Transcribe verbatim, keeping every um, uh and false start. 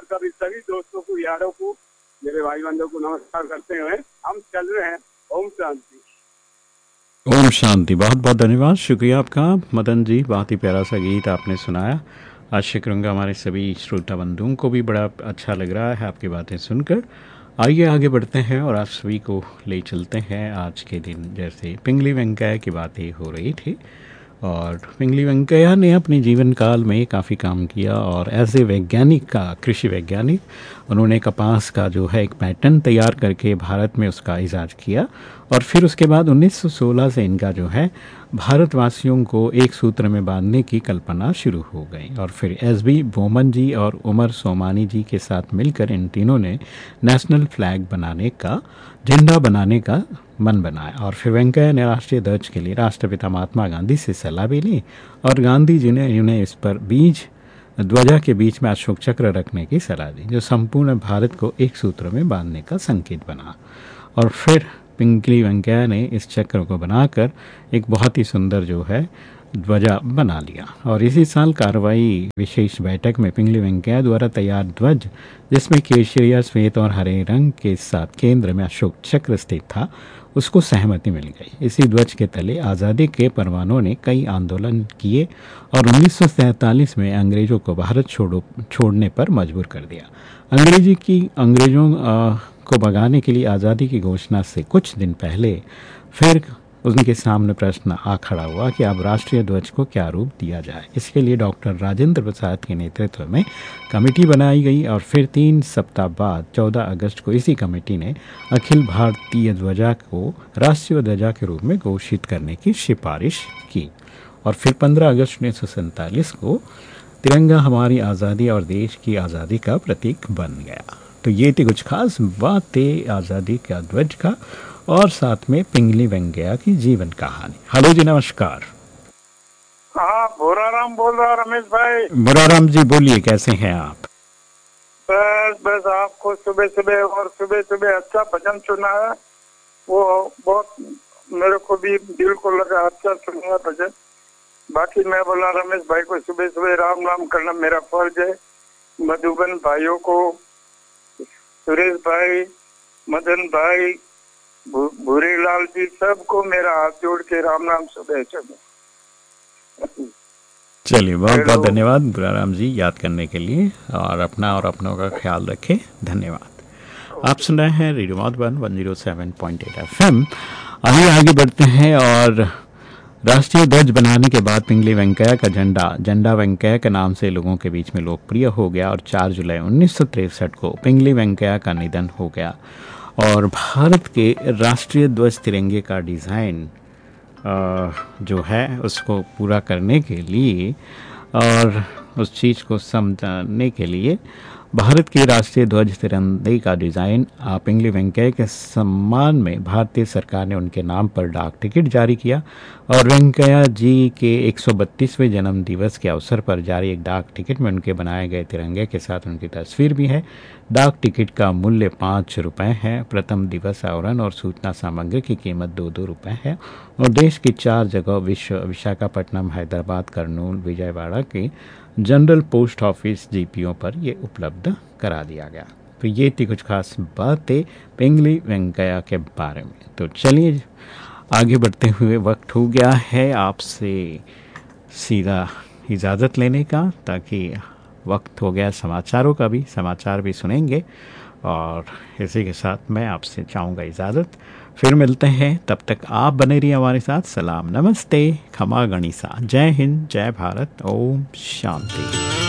और सभी सभी दोस्तों को, यारों को, मेरे भाई बंधुओं को नमस्कार करते हुए हम चल रहे हैं। ओम शांति। ओम शांति। बहुत बहुत धन्यवाद, शुक्रिया आपका मदन जी। बहुत ही प्यारा सा गीत आपने सुनाया। आशा करूँगा हमारे सभी श्रोता बंधुओं को भी बड़ा अच्छा लग रहा है आपकी बातें सुनकर। आइए आगे बढ़ते हैं और आप सभी को ले चलते हैं आज के दिन। जैसे पिंगली वेंकैया की बातें हो रही थी, और पिंगली वेंकैया ने अपने जीवन काल में काफ़ी काम किया, और एज ए वैज्ञानिक का कृषि वैज्ञानिक उन्होंने कपास का जो है एक पैटर्न तैयार करके भारत में उसका इजाज किया। और फिर उसके बाद उन्नीस सौ सोलह से इनका जो है भारतवासियों को एक सूत्र में बांधने की कल्पना शुरू हो गई। और फिर एस बी बोमन जी और उमर सोमानी जी के साथ मिलकर इन तीनों ने नेशनल फ्लैग बनाने का, झंडा बनाने का मन बनाया। और फिर वेंकैया ने राष्ट्रीय ध्वज के लिए राष्ट्रपिता महात्मा गांधी से सलाह भी ली, और गांधी जी ने उन्हें इस पर बीच ध्वजा के बीच में अशोक चक्र रखने की सलाह दी, जो संपूर्ण भारत को एक सूत्र में बांधने का संकेत बना। और फिर पिंगली वेंकैया ने इस चक्र को बनाकर एक बहुत ही सुंदर जो है ध्वजा बना लिया। और इसी साल कार्रवाई विशेष बैठक में पिंगली वेंकैया द्वारा तैयार ध्वज, जिसमें केसरिया, श्वेत और हरे रंग के साथ केंद्र में अशोक चक्र स्थित था, उसको सहमति मिल गई। इसी ध्वज के तले आज़ादी के परवानों ने कई आंदोलन किए और उन्नीस सौ सैंतालीस में अंग्रेजों को भारत छोड़ो छोड़ने पर मजबूर कर दिया। अंग्रेजी की अंग्रेजों आ, को भगाने के लिए आज़ादी की घोषणा से कुछ दिन पहले फिर उनके सामने प्रश्न आ खड़ा हुआ कि अब राष्ट्रीय ध्वज को क्या रूप दिया जाए। इसके लिए डॉक्टर राजेंद्र प्रसाद के नेतृत्व में कमेटी बनाई गई, और फिर तीन सप्ताह बाद चौदह अगस्त को इसी कमेटी ने अखिल भारतीय ध्वजा को राष्ट्रीय ध्वजा के रूप में घोषित करने की सिफारिश की। और फिर पंद्रह अगस्त उन्नीस सौ सैंतालीस को तिरंगा हमारी आज़ादी और देश की आज़ादी का प्रतीक बन गया। तो ये थी कुछ खास बातें आज़ादी का ध्वज का, और साथ में पिंगली वेंकैया की जीवन कहानी। हेलो जी, नमस्कार। हाँ, भोराराम बोल रहा रमेश भाई। भोराराम जी बोलिए, कैसे हैं आप? बस बस आपको सुबह सुबह और सुबह सुबह अच्छा भजन सुना है, वो बहुत मेरे को भी दिल को लगा, अच्छा सुना भजन। बाकी मैं बोला रमेश भाई को सुबह सुबह राम राम करना मेरा फर्ज है। मधुबन भाइयों को, सुरेश भाई, मदन भाई, भूरीलाल जी, सबको मेरा हाथ जोड़ के राम राम सुबह सुबह। चलिए, बहुत बहुत धन्यवाद बुराराम जी याद करने के लिए, और अपना और अपनों का ख्याल रखें। धन्यवाद। आप सुन रहे हैं radio Madhuban one zero seven point eight F M. आइए आगे बढ़ते हैं। और राष्ट्रीय ध्वज बनाने के बाद पिंगली वेंकैया का झंडा झंडा वेंकैया के नाम से लोगों के बीच में लोकप्रिय हो गया, और चार जुलाई उन्नीस सौ तिरसठ को पिंगली वेंकैया का निधन हो गया। और भारत के राष्ट्रीय ध्वज तिरंगे का डिज़ाइन जो है उसको पूरा करने के लिए और उस चीज़ को समझाने के लिए भारत के राष्ट्रीय ध्वज तिरंगे का डिज़ाइन पिंगली वेंकैया के सम्मान में भारतीय सरकार ने उनके नाम पर डाक टिकट जारी किया। और वेंकैया जी के एक सौ बत्तीसवें जन्म दिवस के अवसर पर जारी एक डाक टिकट में उनके बनाए गए तिरंगे के साथ उनकी तस्वीर भी है। डाक टिकट का मूल्य पाँच रुपये है। प्रथम दिवस आवरण और सूचना सामग्री की कीमत दो दो रुपये है। और देश की चार जगह विश्व विशाखापट्टनम, हैदराबाद, कर्नूल, विजयवाड़ा की जनरल पोस्ट ऑफिस जीपीओ पर ये उपलब्ध करा दिया गया। तो ये थी कुछ खास बातें पिंगली वेंकैया के बारे में। तो चलिए आगे बढ़ते हुए वक्त हो गया है आपसे सीधा इजाज़त लेने का, ताकि वक्त हो गया समाचारों का भी, समाचार भी सुनेंगे। और इसी के साथ मैं आपसे चाहूँगा इजाज़त। फिर मिलते हैं, तब तक आप बने रहिए हमारे साथ। सलाम, नमस्ते, खमा गणिसा, जय हिंद, जय भारत, ओम शांति।